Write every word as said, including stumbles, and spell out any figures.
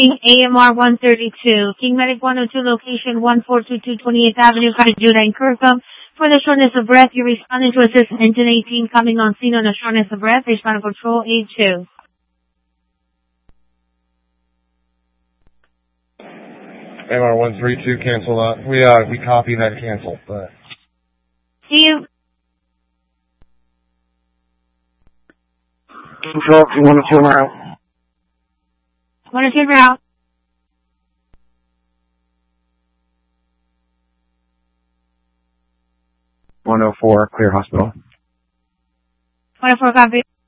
A M R one thirty-two, King Medic one oh two, location one four two two twenty-eighth Avenue, Cottage Judah in Kirkham. For the shortness of breath, you're responding to assist engine eighteen coming on scene on a shortness of breath. Respond to control aid two. A M R one thirty-two, cancel that. We, uh, we copy that cancel, but. See you. Control, one oh two, out. one oh two, route. one oh four, clear hospital. one oh four, copy.